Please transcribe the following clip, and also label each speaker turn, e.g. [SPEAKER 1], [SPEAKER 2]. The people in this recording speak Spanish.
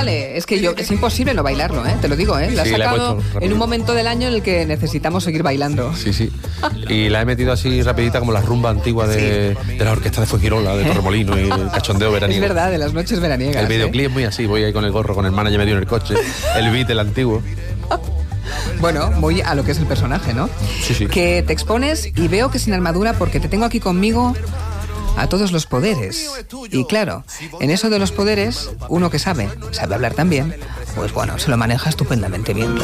[SPEAKER 1] vale, es que es imposible no bailarlo, te lo digo, la he sacado en un momento del año en el que necesitamos seguir bailando.
[SPEAKER 2] Sí. Y la he metido así rapidita como la rumba antigua de la orquesta de Fuengirola, de Torremolino y el cachondeo veraniego.
[SPEAKER 1] Es verdad, de las noches veraniegas.
[SPEAKER 2] El videoclip es muy así, voy ahí con el gorro, con el manager medio en el coche, el beat, el antiguo.
[SPEAKER 1] Bueno, voy a lo que es el personaje, ¿no?
[SPEAKER 2] Sí.
[SPEAKER 1] Que te expones y veo que sin armadura, porque te tengo aquí conmigo a todos los poderes. Y claro, en eso de los poderes, uno que sabe hablar también, pues bueno, se lo maneja estupendamente bien.